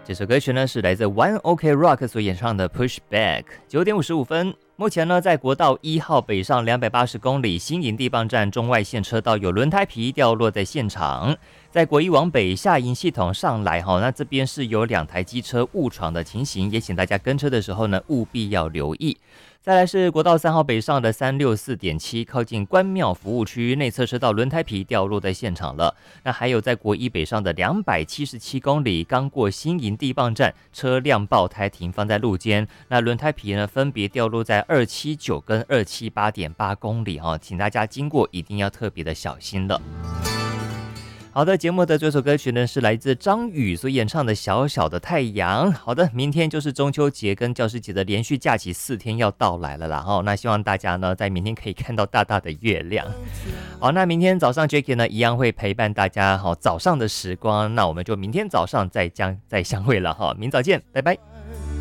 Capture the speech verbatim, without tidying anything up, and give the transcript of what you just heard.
这首歌曲呢是来自 One OK Rock 所演唱的 Push Back。 九点五十五分，目前呢在国道一号北上两百八十公里新营地磅站中外线车道有轮胎皮掉落在现场，在国一往北下营系统上来，那这边是有两台机车误闯的情形，也请大家跟车的时候呢务必要留意。再来是国道三号北上的 三六四点七， 靠近关庙服务区内侧车道轮胎皮掉落在现场了。那还有在国一北上的两百七十七公里，刚过新营地磅站，车辆爆胎停放在路肩，那轮胎皮呢分别掉落在二七九跟二七八点八公里，请大家经过一定要特别的小心了。好的，节目的这首歌曲呢是来自张宇所演唱的《小小的太阳》。好的，明天就是中秋节跟教师节的连续假期四天要到来了啦，那希望大家呢在明天可以看到大大的月亮。好，那明天早上 Jacky 呢一样会陪伴大家早上的时光，那我们就明天早上再将再相会了，明早见，拜拜。